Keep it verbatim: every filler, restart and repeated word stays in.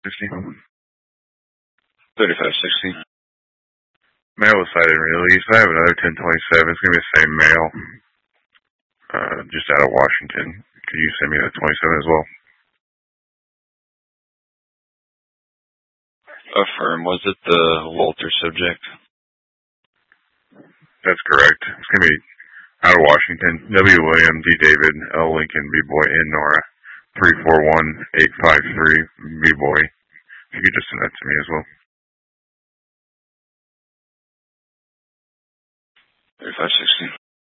sixty. thirty-five sixty. Mail was cited and released. I have another ten twenty-seven. It's going to be the same mail. Uh, just out of Washington. Could you send me the twenty-seven as well? Affirm. Was it the Walter subject? That's correct. It's going to be out of Washington. W. William, D. David, L. Lincoln, B-Boy, N. Nora, three four one eight five three, B-Boy. If you could just send that to me as well. thirty-five sixty.